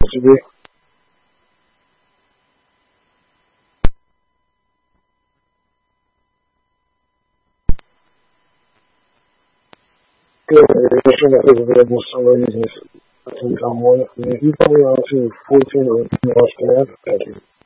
себе. Решение производства самовидения. И, по-моему, 14 Australian